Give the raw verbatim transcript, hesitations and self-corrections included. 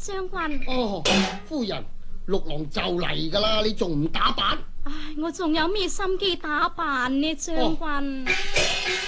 將軍。 哦，夫人，六郎就嚟噶啦，你仲唔打扮？ 唉，我仲有咩心機打扮呢，將軍？